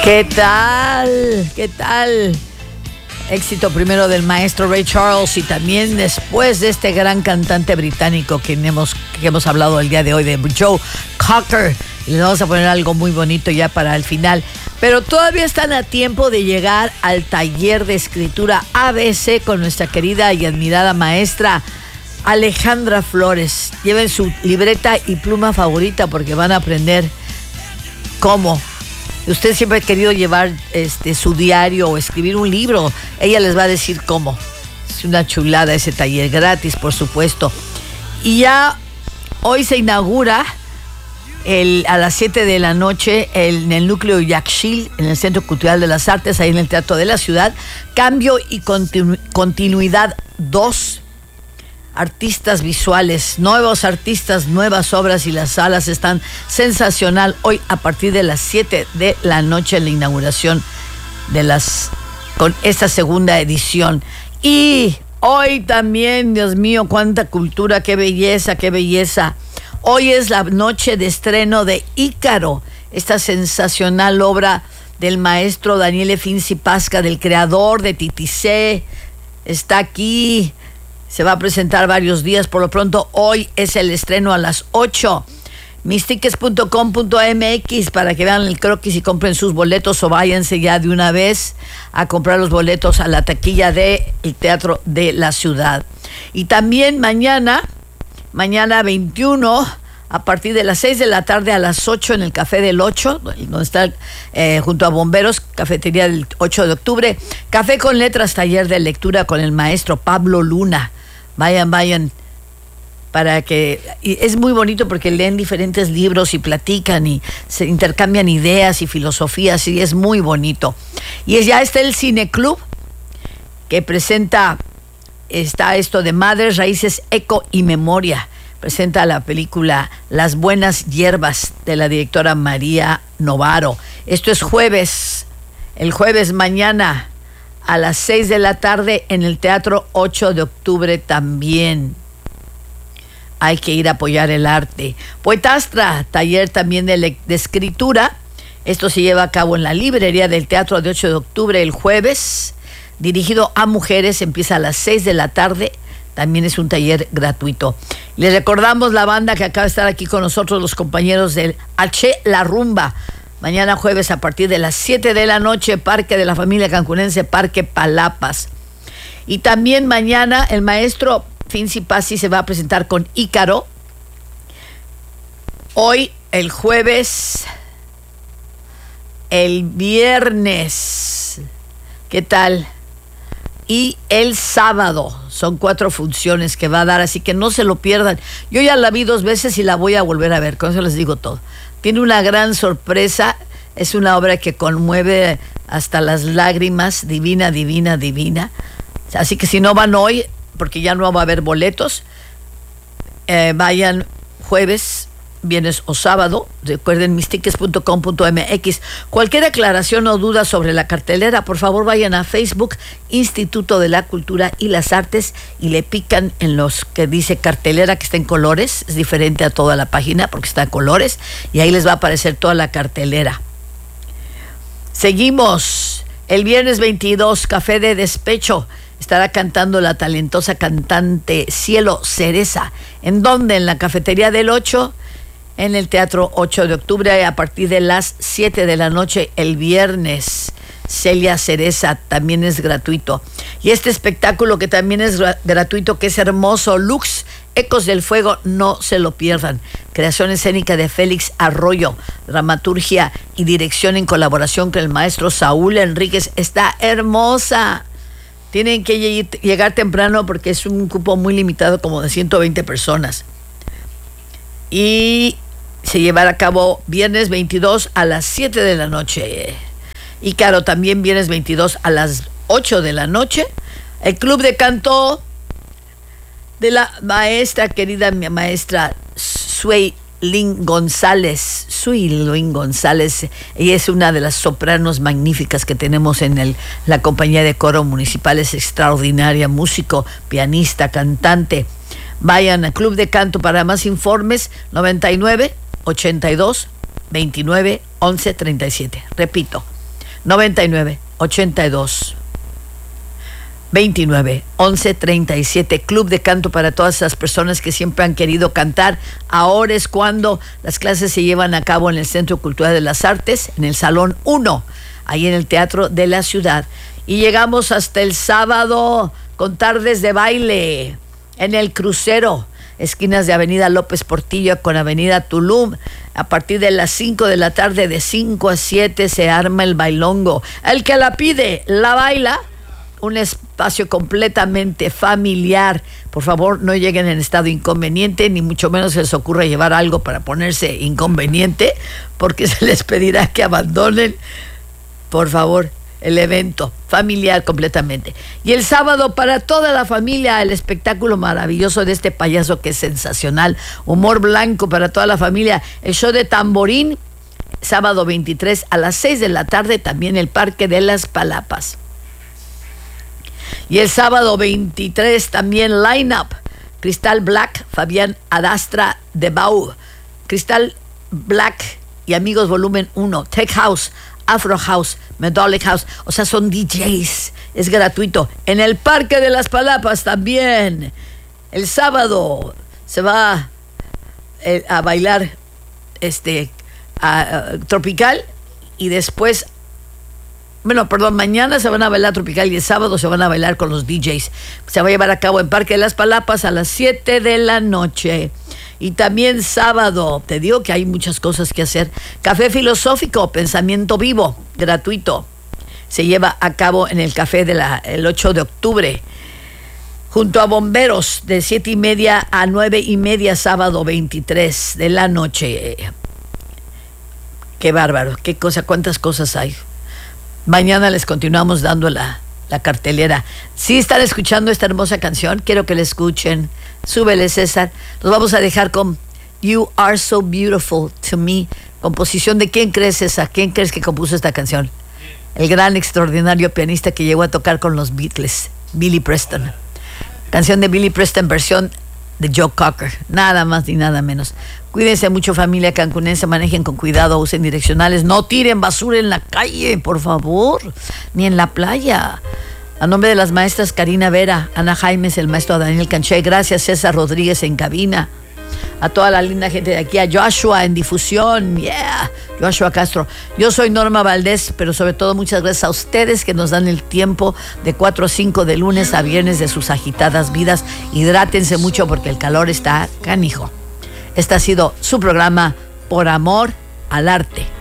¿Qué tal? ¿Qué tal? Éxito primero del maestro Ray Charles y también después de este gran cantante británico que hemos hablado el día de hoy, de Joe Cocker. Y les vamos a poner algo muy bonito ya para el final. Pero todavía están a tiempo de llegar al taller de escritura ABC con nuestra querida y admirada maestra Alejandra Flores. Lleven su libreta y pluma favorita porque van a aprender cómo. Usted siempre ha querido llevar su diario o escribir un libro. Ella les va a decir cómo. Es una chulada ese taller, gratis, por supuesto. Y ya hoy se inaugura a las 7 de la noche en el núcleo Yaxchil, en el Centro Cultural de las Artes, ahí en el Teatro de la Ciudad. Cambio y continuidad 2. Artistas visuales, nuevos artistas, nuevas obras y las salas están sensacional. Hoy a partir de las 7 de la noche la inauguración con esta segunda edición. Y hoy también, Dios mío, cuánta cultura, qué belleza, qué belleza. Hoy es la noche de estreno de Ícaro, esta sensacional obra del maestro Daniele Finzi Pasca, del creador de Titisé. Está aquí. Se va a presentar varios días. Por lo pronto, hoy es el estreno a las 8. mistickets.com.mx para que vean el croquis y compren sus boletos o váyanse ya de una vez a comprar los boletos a la taquilla del Teatro de la Ciudad. Y también mañana 21, a partir de las 6 de la tarde a las 8 en el Café del 8, donde está junto a Bomberos, cafetería del 8 de octubre, Café con Letras, taller de lectura con el maestro Pablo Luna. Vayan, para que... Y es muy bonito porque leen diferentes libros y platican y se intercambian ideas y filosofías y es muy bonito. Y ya está el Cine Club, que está esto de Madres, Raíces, Eco y Memoria. Presenta la película Las Buenas Hierbas de la directora María Novaro. Esto es el jueves mañana a las 6 de la tarde en el Teatro 8 de octubre también. Hay que ir a apoyar el arte. Poetastra, taller también de escritura. Esto se lleva a cabo en la librería del Teatro de 8 de octubre el jueves. Dirigido a mujeres, empieza a las 6 de la tarde. También es un taller gratuito. Les recordamos la banda que acaba de estar aquí con nosotros, los compañeros del H La Rumba. Mañana jueves a partir de las 7 de la noche, Parque de la Familia Cancunense, Parque Palapas. Y también mañana el maestro Finzi Passi se va a presentar con Ícaro. Hoy, el jueves, el viernes. ¿Qué tal? Y el sábado. Son 4 funciones que va a dar, así que no se lo pierdan. Yo ya la vi 2 veces y la voy a volver a ver, con eso les digo todo. Tiene una gran sorpresa, es una obra que conmueve hasta las lágrimas, divina, divina, divina. Así que si no van hoy, porque ya no va a haber boletos, vayan jueves, viernes o sábado. Recuerden mistickets.com.mx. Cualquier aclaración o duda sobre la cartelera, por favor vayan a Facebook, Instituto de la Cultura y las Artes, y le pican en los que dice cartelera, que está en colores. Es diferente a toda la página porque está en colores, y ahí les va a aparecer toda la cartelera. Seguimos. El viernes 22, Café de Despecho. Estará cantando la talentosa cantante Cielo Cereza. ¿En dónde? En la cafetería del 8, en el Teatro 8 de octubre, a partir de las 7 de la noche el viernes. Celia Cereza, también es gratuito. Y este espectáculo que también es gratuito, que es hermoso, Lux, Ecos del Fuego, no se lo pierdan. Creación escénica de Félix Arroyo, dramaturgia y dirección en colaboración con el maestro Saúl Enríquez. Está hermosa. Tienen que llegar temprano porque es un cupo muy limitado, como de 120 personas. Y se llevará a cabo viernes 22 a las 7 de la noche. Y claro, también viernes 22 a las 8 de la noche. El Club de Canto de la querida maestra Suilin González. Ella es una de las sopranos magníficas que tenemos en la compañía de coro municipal. Es extraordinaria, músico, pianista, cantante. Vayan al Club de Canto para más informes, 99 82 29 11 37. Repito, 99 82 29 11 37. Club de canto para todas esas personas que siempre han querido cantar. Ahora es cuando las clases se llevan a cabo en el Centro Cultural de las Artes, en el Salón 1, ahí en el Teatro de la Ciudad. Y llegamos hasta el sábado con tardes de baile en el Crucero, esquinas de Avenida López Portillo con Avenida Tulum. A partir de las 5 de la tarde, de 5 a 7, se arma el bailongo. El que la pide, la baila. Un espacio completamente familiar. Por favor, no lleguen en estado inconveniente, ni mucho menos se les ocurra llevar algo para ponerse inconveniente, porque se les pedirá que abandonen, por favor, el evento familiar completamente. Y el sábado, para toda la familia, el espectáculo maravilloso de este payaso que es sensacional, humor blanco para toda la familia, el show de tamborín, sábado 23 a las 6 de la tarde, también el Parque de las Palapas. Y el sábado 23 también line-up, Cristal Black, Fabián Adastra de Bau, Cristal Black y Amigos Volumen 1, Tech House, Afro House, Medolic House, o sea, son DJs, es gratuito. En el Parque de las Palapas también, el sábado se va a bailar tropical, y después, mañana se van a bailar tropical y el sábado se van a bailar con los DJs. Se va a llevar a cabo en Parque de las Palapas a las 7 de la noche. Y también sábado, te digo que hay muchas cosas que hacer. Café filosófico, pensamiento vivo, gratuito. Se lleva a cabo en el café el 8 de octubre. Junto a Bomberos, de 7:30 a 9:30, sábado 23 de la noche. Qué bárbaro, qué cosa, cuántas cosas hay. Mañana les continuamos dando la cartelera. Si están escuchando esta hermosa canción, quiero que la escuchen. Súbele, César. Nos vamos a dejar con You Are So Beautiful to Me. Composición de ¿quién crees, César? ¿Quién crees que compuso esta canción? El gran, extraordinario pianista que llegó a tocar con los Beatles, Billy Preston. Canción de Billy Preston, versión de Joe Cocker. Nada más ni nada menos. Cuídense mucho, familia cancunense, manejen con cuidado, usen direccionales, no tiren basura en la calle, por favor, ni en la playa. A nombre de las maestras Karina Vera, Ana Jaimes, el maestro Daniel Canché, gracias César Rodríguez en cabina, a toda la linda gente de aquí, a Joshua en difusión, Joshua Castro. Yo soy Norma Valdés, pero sobre todo muchas gracias a ustedes que nos dan el tiempo de 4 a 5 de lunes a viernes de sus agitadas vidas. Hidrátense mucho porque el calor está canijo. Este ha sido su programa Por Amor al Arte.